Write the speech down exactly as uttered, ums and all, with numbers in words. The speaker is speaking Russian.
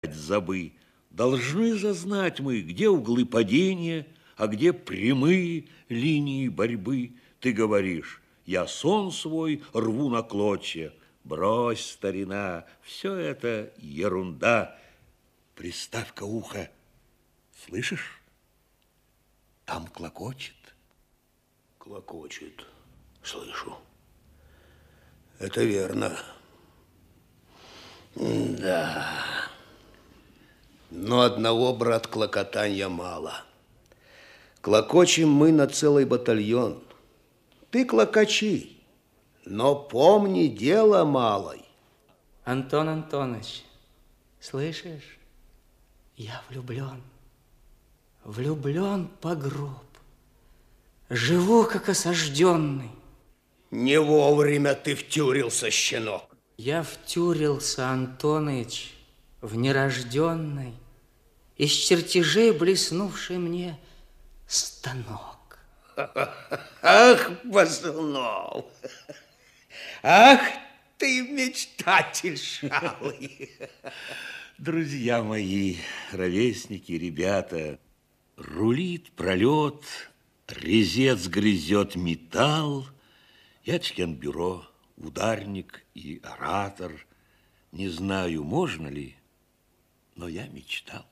забы. Должны зазнать мы, где углы падения, а где прямые линии борьбы. Ты говоришь, я сон свой рву на клочья. Брось, старина, все это ерунда. Приставь-ка ухо. Слышишь? Там клокочет. Клокочет. Слышу. Это верно. Да. Но одного, брат, клокотанья мало. Клокочем мы на целый батальон. Ты клокочи, но помни дело малой. Антон Антонович, слышишь? Я влюблен. Влюблен по гроб. Живу, как осажденный. Не вовремя ты втюрился, щенок. Я втюрился, Антоныч, в нерожденный, из чертежей блеснувший мне станок. Ах, Базунов! Ах, ты мечтатель шалый! Друзья мои, ровесники, ребята, рулит пролет, резец грызет металл. Я член бюро, ударник и оратор. Не знаю, можно ли, но я мечтал.